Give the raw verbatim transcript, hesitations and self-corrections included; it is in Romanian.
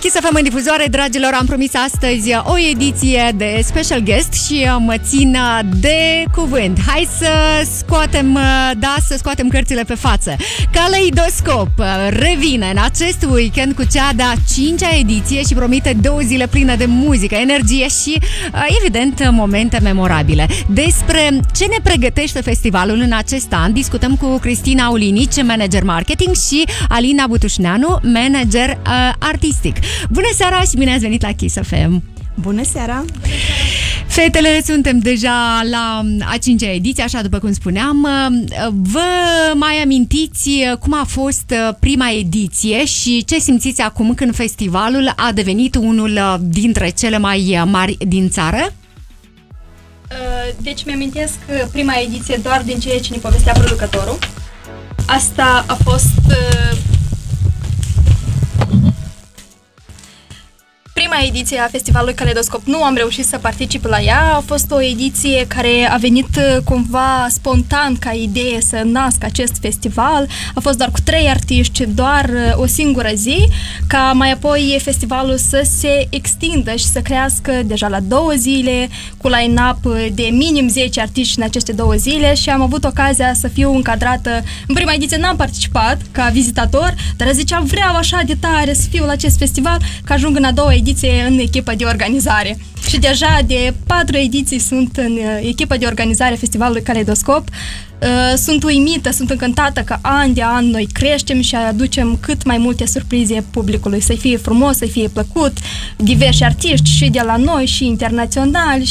Kiss F M în difuzoare, dragilor, am promis astăzi o ediție de special guest și mă țin de cuvânt. Hai să scoatem, da, să scoatem cărțile pe față. Caleidoscop revine în acest weekend cu cea de-a cincea ediție și promite două zile pline de muzică, energie și, evident, momente memorabile. Despre ce ne pregătește festivalul în acest an discutăm cu Cristina Aulinici, manager marketing, și Alina Butușneanu, manager uh, artistic. Bună seara și bine ați venit la Kiss F M! Bună seara! Fetele, suntem deja la a cincea ediție, așa după cum spuneam. Vă mai amintiți cum a fost prima ediție și ce simțiți acum când festivalul a devenit unul dintre cele mai mari din țară? Deci mi-amintesc prima ediție doar din ceea ce ne povestea producătorul. Asta a fost... Prima ediție a festivalului Caleidoscop. Nu am reușit să particip la ea. A fost o ediție care a venit cumva spontan ca idee să nască acest festival. A fost doar cu trei artiști, doar o singură zi, ca mai apoi festivalul să se extindă și să crească deja la două zile, cu line-up de minim zece artiști în aceste două zile, și am avut ocazia să fiu încadrată. În prima ediție n-am participat ca vizitator, dar ziceam, vreau așa de tare să fiu la acest festival, că ajung în a doua ediție în echipa de organizare. Și deja de patru ediții sunt în echipa de organizare a festivalului Caleidoscop. Sunt uimită, sunt încântată că an de an noi creștem și aducem cât mai multe surprize publicului. Să fie frumos, să fie plăcut, diversi artiști și de la noi și internaționali